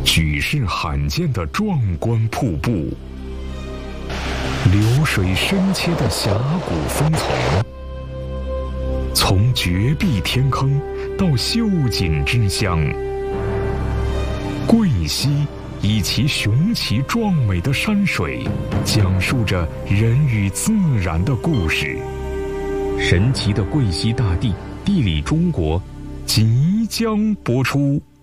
举世罕见的壮观瀑布，流水深切的峡谷峰丛，从绝壁天坑到秀景之乡，贵溪以其雄奇壮美的山水，讲述着人与自然的故事。神奇的贵溪大地，地理中国即将播出。